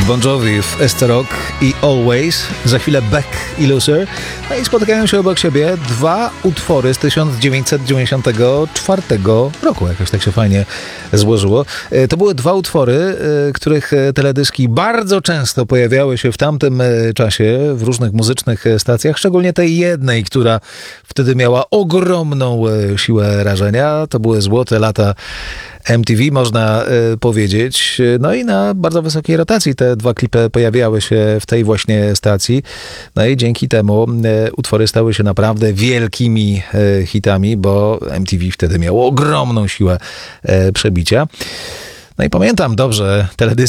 Bon Jovi w Esther Rock i Always, za chwilę Beck i Loser. No i spotykają się obok siebie dwa utwory z 1994 roku. Jakoś tak się fajnie złożyło. To były dwa utwory, których teledyski bardzo często pojawiały się w tamtym czasie w różnych muzycznych stacjach, szczególnie tej jednej, która wtedy miała ogromną siłę rażenia. To były złote lata MTV, można powiedzieć. No i na bardzo wysokiej rotacji te dwa klipy pojawiały się w tej właśnie stacji. No i dzięki temu utwory stały się naprawdę wielkimi hitami, bo MTV wtedy miało ogromną siłę przebicia. No i pamiętam dobrze teledyski